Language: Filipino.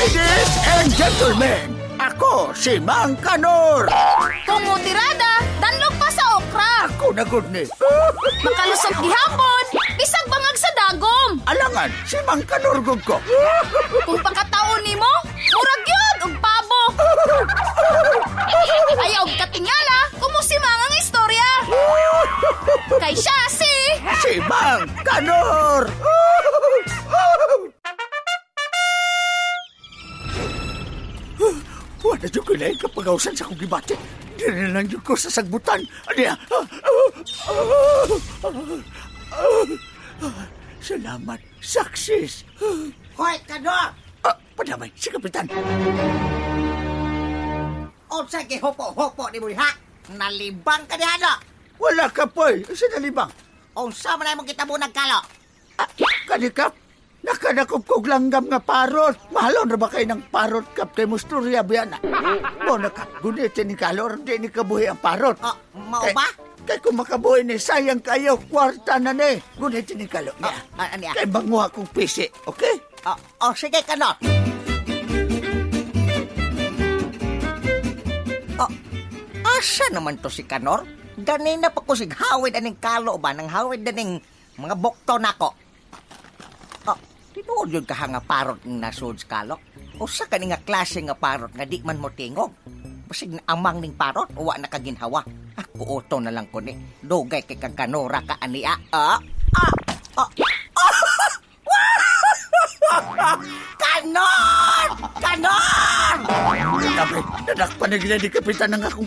Ladies and gentlemen, ako si Mang Kanor. Kumutirada, danlog pa sa okra. Ako na good ni. Makalusog gihapon, bisag bangag sa dagom. Alangan, si Mang Kanor gud ko. Kung pagkataon nimo, murag yun og pabo. Ayaw og katingala, kumusimang ang istorya. Kay siya Si Mang Kanor. Wala dyan ko na kapag-ausan sa kong gibate. Hindi na lang dyan ko sa sagbutan. Ano. Salamat. Success. Hoy, Kanor! Padamay, si Kapitan. Unsa kay hopo-hopo ni mo ha? Nalibang ka niya, no? Wala ka po eh. Sa nalibang. Unsa man ay mong kita mo nagkalo? Kanikap, nakanakop kog langgam nga parot. Mahalon na ba kayo ng parot, Kap? Kay Musturya biyana. Mo nakap, gunitin ni Kalor, di ni kabuhi ang parot. Mao ba? Kay kung makabuhi ni, sayang kayo, kwarta na ni. Gunitin ni Kalor. Aniya? Kay banguha kong pisi, okay? Sige, Kanor. Asa naman to si Kanor? Ganina pa ko sighawid aning kalo ba? Nang hawid aning mga bukto nako. Tinuod yun ka nga parot ng nasud sa kalo? O sa kaninga klase nga parot nga di man mo tingog? Basig na amang ning parot, uwa na kaginhawa. Ako uto na lang ko ni. Dugay kay kang Kanora ka aniya. Kanor! Kanor! Nanak panagila ni Kapitan ng akong